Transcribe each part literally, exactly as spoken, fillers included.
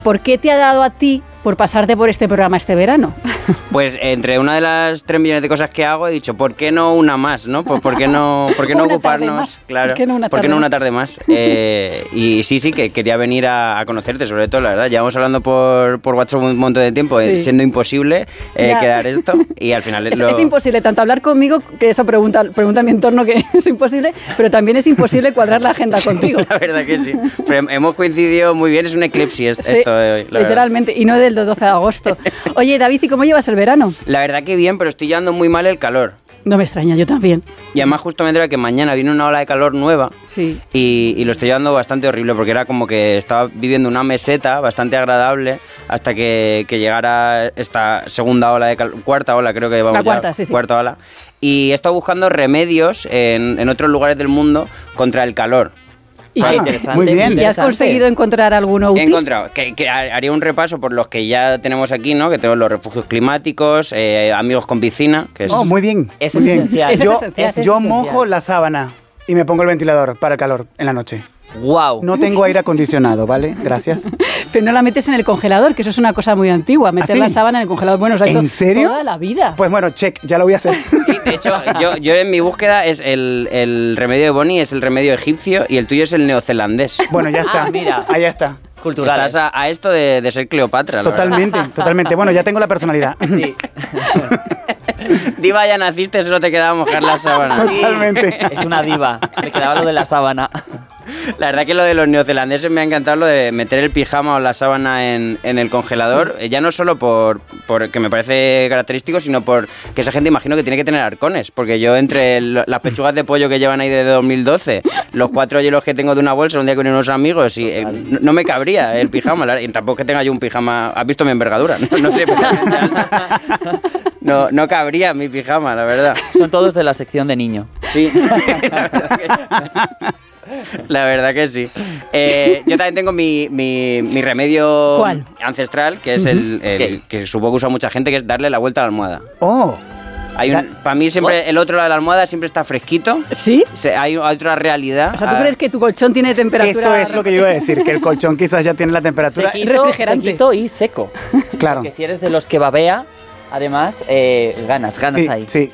¿Por qué te ha dado a ti por pasarte por este programa este verano? Pues entre una de las tres millones de cosas que hago he dicho, ¿por qué no una más, no? Pues ¿por qué no, por qué no Una tarde ocuparnos? más. Claro, ¿Por qué no una ¿por qué tarde no una más? tarde más? Eh, y sí, sí, que quería venir a, a conocerte, sobre todo, la verdad. Llevamos hablando por, por WhatsApp un montón de tiempo, eh, Sí. siendo imposible eh, Ya. quedar esto. Y al final Es, lo... es imposible tanto hablar conmigo, que eso pregunta, pregunta a mi entorno que es imposible, pero también es imposible cuadrar la agenda contigo. La verdad que sí. Pero hemos coincidido muy bien, es un eclipsis Sí, esto de hoy. La literalmente, y no del doce de agosto. Oye, David, ¿y cómo llevas el verano? verdad. La verdad que bien, pero estoy llevando muy mal el calor. No me extraña, yo también. Y además justo me entera que mañana viene una ola de calor nueva. Sí. Y, y lo estoy llevando bastante horrible porque era como que estaba viviendo una meseta bastante agradable hasta que, que llegara esta segunda ola de calor, cuarta ola creo que vamos La cuarta, ya, sí, sí. cuarta ola. Y he estado buscando remedios en, en otros lugares del mundo contra el calor. ¿Y, Ah, qué- interesante, muy bien. ¿y has interesante. conseguido encontrar alguno He útil? encontrado que, que haría un repaso por los que ya tenemos aquí, ¿no? Que tenemos los refugios climáticos, eh, amigos con piscina, que es... Oh, muy bien. Eso muy es bien. esencial. Eso es yo esencial. Eso es yo esencial. mojo la sábana y me pongo el ventilador para el calor en la noche. Wow. No tengo aire acondicionado, ¿vale? Gracias. Pero no la metes en el congelador, que eso es una cosa muy antigua. Meter ¿Ah, sí? la sábana en el congelador, bueno, se ha hecho ¿En serio? toda la vida. Pues bueno, check, ya lo voy a hacer. Sí, de hecho, yo, yo en mi búsqueda es el, el remedio de Bonnie es el remedio egipcio y el tuyo es el neozelandés. Bueno, ya está. Ah, mira. Ahí ya está. Culturales. Estás a, a esto de, de ser Cleopatra, la Totalmente, totalmente. Bueno, ya tengo la personalidad. Sí. verdad. Diva, ya naciste, solo te quedaba mojar la sábana. Totalmente. Es una diva. Me quedaba lo de la sábana. La verdad que lo de los neozelandeses me ha encantado lo de meter el pijama o la sábana en, en el congelador, eh, ya no solo por, por que me parece característico, sino por que esa gente imagino que tiene que tener arcones, porque yo entre el- las pechugas de pollo que llevan ahí de dos mil doce, los cuatro hielos que tengo de una bolsa un día con unos amigos, y eh, no, no me cabría el pijama, la verdad, y tampoco es que tenga yo un pijama, has visto mi envergadura, no, no sé, no, no cabría mi pijama, la verdad. Son todos de la sección de niño. Sí, la verdad que, la verdad que sí. Eh, yo también tengo mi, mi, mi remedio ¿Cuál? ancestral, que es el, el ¿Qué? que supongo que usa mucha gente, que es darle la vuelta a la almohada. Oh, Hay un, para mí siempre el otro lado de la almohada siempre está fresquito. ¿Sí? Se- hay, hay otra realidad. O sea, ¿tú Ah, crees que tu colchón tiene temperatura? eso es lo que yo iba a decir, que el colchón quizás ya tiene la temperatura. Sequito, refrigerante. sequito y seco. Claro. Porque si eres de los que babea, además, eh, ganas, ganas Sí, ahí. sí.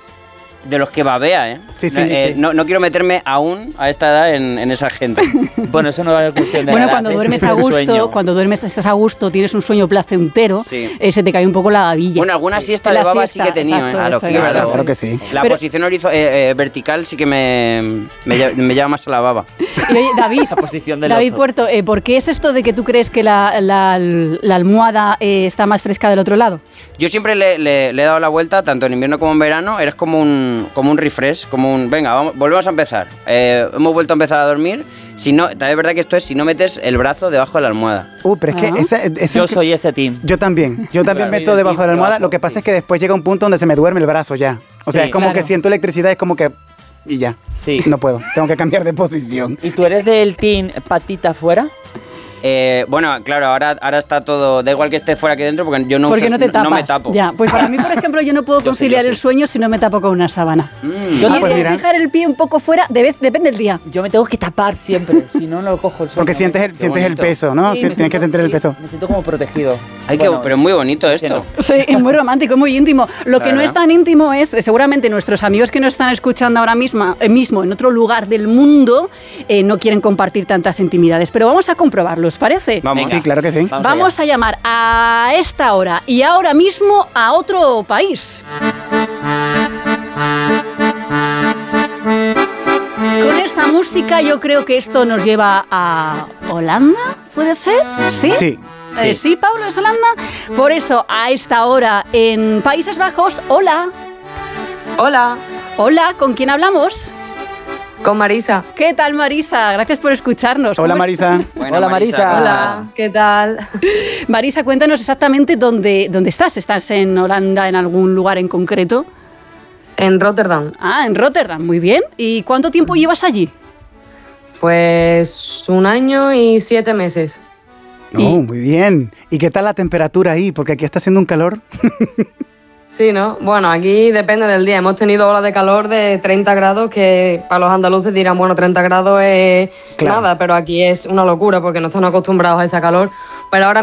de los que babea, ¿eh? Sí, sí, no, eh, sí. No, no quiero meterme aún a esta edad en, en esa gente. Bueno, eso no es cuestión de Bueno, edad, cuando es duermes a un gusto, sueño. cuando duermes, estás a gusto, tienes un sueño placentero, Sí. eh, se te cae un poco la babilla. Bueno, alguna Sí. siesta La de baba siesta, sí que he tenido, exacto, ¿eh? Claro, eso sí, es, claro, eso es. claro que sí. La Pero- posición horizo- eh, eh, vertical sí que me, me, lle- me lleva más a la baba. Y oye, David, La posición del David oso. Puerto, eh, ¿por qué es esto de que tú crees que la, la- la almohada eh, está más fresca del otro lado? Yo siempre le, le- le he dado la vuelta, tanto en invierno como en verano, eres como un, como un refresh, como un, venga, vamos, volvemos a empezar. Eh, hemos vuelto a empezar a dormir. Si no, también es verdad que esto es si no metes el brazo debajo de la almohada. Uh, pero es que Ah. esa, esa- Yo soy ese team. Yo también, yo también Claro. meto Soy del debajo de la team almohada. debajo, Lo que pasa sí. es que después llega un punto donde se me duerme el brazo ya. O sea, Sí. es como Claro. que siento electricidad, es como que... Y ya. Sí. No puedo, tengo que cambiar de posición. ¿Y tú eres del team patita fuera? Eh, bueno, claro, ahora, ahora está todo, da igual que esté fuera que dentro, porque yo no, Porque uso- no te tapas. me tapo. Ya, pues para mí, por ejemplo, yo no puedo Yo sí, conciliar yo sí. el sueño si no me tapo con una sábana. Mm. Yo Y Ah, pues si mira. dejar el pie un poco fuera, de vez- depende del día. Yo me tengo que tapar siempre, si no, no lo cojo el sueño. Porque sientes el, Qué sientes el bonito. peso, ¿no? Sí, Si- me Tienes que siento- sentir el sí, peso. Me siento como protegido. Ay, qué- Bueno, pero es muy bonito que esto. no. Sí, es muy romántico, muy íntimo. Lo que no ¿Verdad? es tan íntimo es, eh, seguramente nuestros amigos que nos están escuchando ahora misma, eh, mismo en otro lugar del mundo, eh, no quieren compartir tantas intimidades. Pero vamos a comprobarlo, ¿os parece? Vamos. Sí, claro que sí. Vamos Vamos a llamar a esta hora y ahora mismo a otro país. Con esta música yo creo que esto nos lleva a Holanda, ¿puede ser? ¿Sí? Sí. Eh, sí, Pablo, es Holanda. Por eso, a esta hora en Países Bajos, hola. Hola, Hola, ¿con quién hablamos? con Marisa. ¿Qué tal, Marisa? Gracias por escucharnos. Hola, ¿Cómo Marisa. Bueno, Hola, Marisa. ¿cómo Hola, estás? ¿qué tal? estás? Marisa, cuéntanos exactamente dónde, dónde estás. ¿Estás en Holanda, en algún lugar en concreto? En Rotterdam. Ah, en Rotterdam, muy bien. ¿Y cuánto tiempo llevas allí? Pues un año y siete meses. Oh, muy bien. ¿Y qué tal la temperatura ahí? Porque aquí está haciendo un calor. Sí, ¿no? Bueno, aquí depende del día. Hemos tenido olas de calor de treinta grados que para los andaluces dirán, bueno, treinta grados es Claro. nada, pero aquí es una locura porque no están acostumbrados a ese calor. Pero ahora